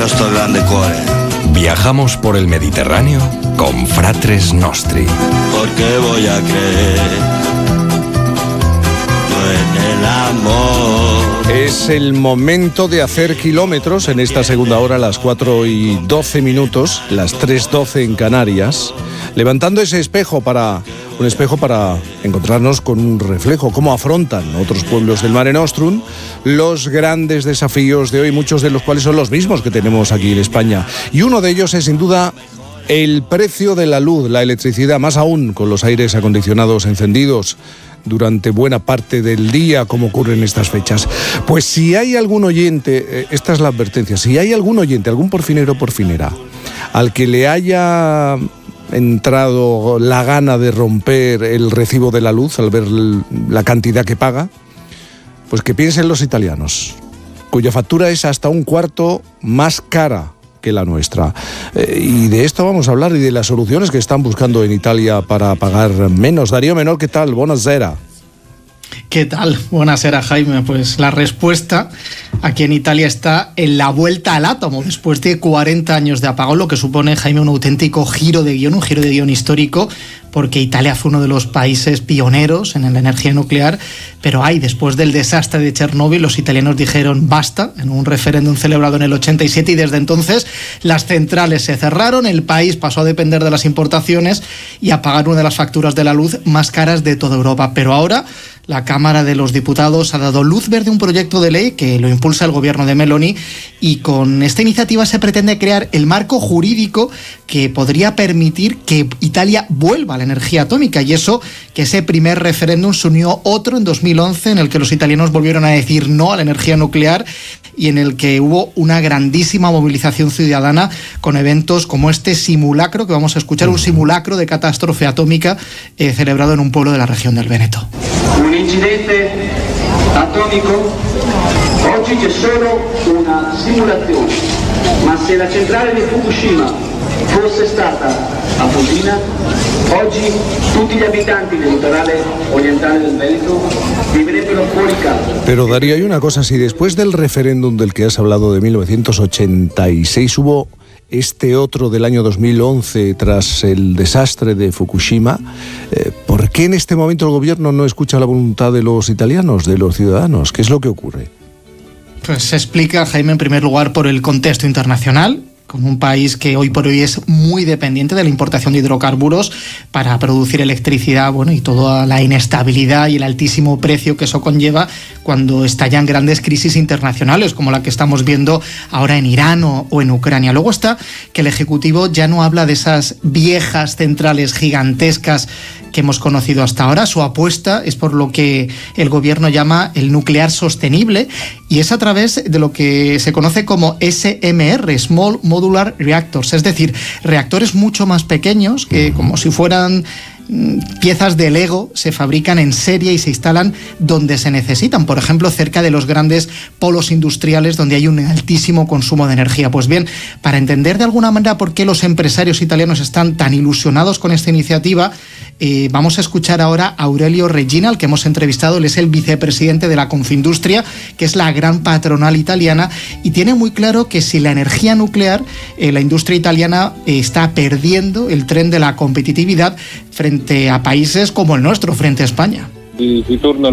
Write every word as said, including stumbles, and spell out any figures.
nostro grande cuore. Viajamos por el Mediterráneo con Fratres Nostri. Porque voy a creer en el amor. Es el momento de hacer kilómetros en esta segunda hora, a las cuatro y doce minutos, las tres doce en Canarias, levantando ese espejo para un espejo para encontrarnos con un reflejo, cómo afrontan otros pueblos del Mare Nostrum los grandes desafíos de hoy, muchos de los cuales son los mismos que tenemos aquí en España. Y uno de ellos es sin duda el precio de la luz, la electricidad, más aún con los aires acondicionados encendidos durante buena parte del día, como ocurre en estas fechas. Pues si hay algún oyente, eh, esta es la advertencia, si hay algún oyente, algún porfinero o porfinera, al que le haya entrado la gana de romper el recibo de la luz al ver la cantidad que paga, pues que piensen los italianos, cuya factura es hasta un cuarto más cara que la nuestra. Eh, y de esto vamos a hablar y de las soluciones que están buscando en Italia para pagar menos. Darío Menor, ¿qué tal? Buonasera. ¿Qué tal? Buonasera, Jaime. Pues la respuesta aquí en Italia está en la vuelta al átomo, después de cuarenta años de apagón, lo que supone, Jaime, un auténtico giro de guión, un giro de guión histórico, porque Italia fue uno de los países pioneros en la energía nuclear, pero ay, después del desastre de Chernóbil, los italianos dijeron basta, en un referéndum celebrado en el ochenta y siete, y desde entonces las centrales se cerraron, el país pasó a depender de las importaciones y a pagar una de las facturas de la luz más caras de toda Europa. Pero ahora la Cámara de los Diputados ha dado luz verde a un proyecto de ley que lo impulsa el gobierno de Meloni, y con esta iniciativa se pretende crear el marco jurídico que podría permitir que Italia vuelva a la energía atómica, y eso que ese primer referéndum se unió otro en dos mil once en el que los italianos volvieron a decir no a la energía nuclear y en el que hubo una grandísima movilización ciudadana con eventos como este simulacro que vamos a escuchar, un simulacro de catástrofe atómica eh, celebrado en un pueblo de la región del Veneto. Un incidente atomico, oggi c'è solo una simulazione, ma se la centrale di Fukushima fosse stata a Fusina, oggi tutti gli abitanti del litorale orientale del Veneto vivrebbero fuori casa. Pero Darío, hay una cosa, si después del referéndum del que has hablado de mil novecientos ochenta y seis hubo este otro del año dos mil once tras el desastre de Fukushima, eh, ¿por qué en este momento el gobierno no escucha la voluntad de los italianos, de los ciudadanos? ¿Qué es lo que ocurre? Pues se explica, Jaime, en primer lugar por el contexto internacional, como un país que hoy por hoy es muy dependiente de la importación de hidrocarburos para producir electricidad, bueno, y toda la inestabilidad y el altísimo precio que eso conlleva cuando estallan grandes crisis internacionales como la que estamos viendo ahora en Irán o, o en Ucrania. Luego está que el Ejecutivo ya no habla de esas viejas centrales gigantescas que hemos conocido hasta ahora. Su apuesta es por lo que el gobierno llama el nuclear sostenible, y es a través de lo que se conoce como S M R, Small Modular Reactors, es decir, reactores mucho más pequeños que, como si fueran piezas de Lego, se fabrican en serie y se instalan donde se necesitan, por ejemplo, cerca de los grandes polos industriales donde hay un altísimo consumo de energía. Pues bien, para entender de alguna manera por qué los empresarios italianos están tan ilusionados con esta iniciativa, eh, vamos a escuchar ahora a Aurelio Regina, al que hemos entrevistado. Él es el vicepresidente de la Confindustria, que es la gran patronal italiana, y tiene muy claro que si la energía nuclear, eh, la industria italiana eh, está perdiendo el tren de la competitividad frente a países como el nuestro, frente a España. Si, si torna